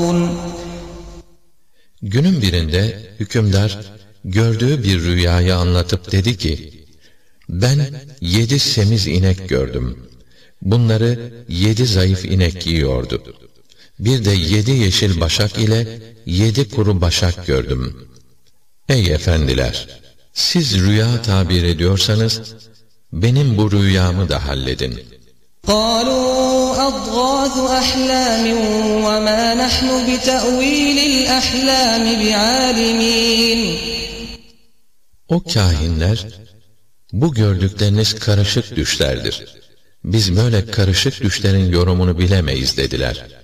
Günün birinde hükümdar gördüğü bir rüyayı anlatıp dedi ki, ben 7 semiz inek gördüm. Bunları 7 zayıf inek yiyordu. Bir de 7 yeşil başak ile 7 kuru başak gördüm. Ey efendiler! Siz rüya tabir ediyorsanız, benim bu rüyamı da halledin. قَالُوا أَضْغَاثُ أَحْلَامٍ وَمَا نَحْنُ بِتَأْوِيلِ الْأَحْلَامِ بِعَالِمِينَ O kâhinler, bu gördükleriniz karışık düşlerdir. Biz böyle karışık düşlerin yorumunu bilemeyiz dediler.